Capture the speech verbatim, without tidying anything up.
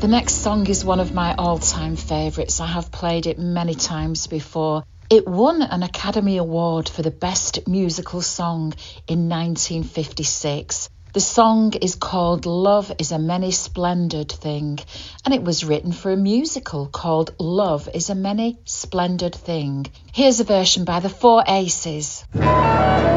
The next song is one of my all-time favourites. I have played it many times before. It won an Academy Award for the Best Musical Song in nineteen fifty-six. The song is called Love is a Many Splendid Thing, and it was written for a musical called Love is a Many Splendid Thing. Here's a version by the Four Aces.